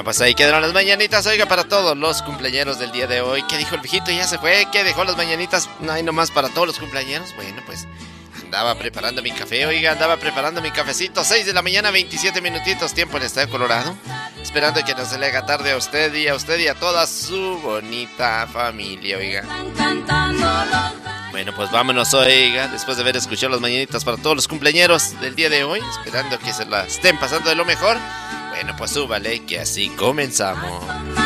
pues ahí quedaron las mañanitas, oiga, para todos los cumpleañeros del día de hoy. ¿Qué dijo el viejito? ¿Ya se fue? ¿Qué dejó las mañanitas? No hay nomás para todos los cumpleañeros. Bueno, pues andaba preparando mi café, oiga, andaba preparando mi cafecito. 6 de la mañana, 27 minutitos, tiempo en Estado Colorado. Esperando que no se le haga tarde a usted y a toda su bonita familia, oiga. Bueno, pues vámonos, oiga, después de haber escuchado las mañanitas para todos los cumpleañeros del día de hoy, esperando que se la estén pasando de lo mejor. Bueno, pues súbale, que así comenzamos.